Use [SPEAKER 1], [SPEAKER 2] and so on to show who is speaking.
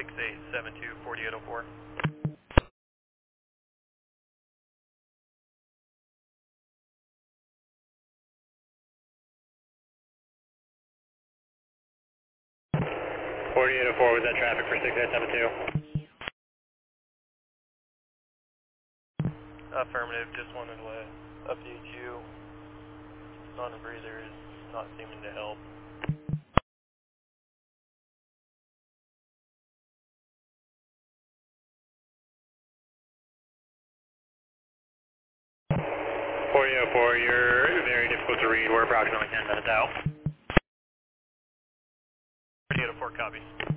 [SPEAKER 1] 6872 4804. 4804, was that traffic for 6872? Affirmative, just wanted to update you. Non-breather is not seeming to help. 4804, you're very difficult to read. We're approximately 10 minutes out. 4804, copy.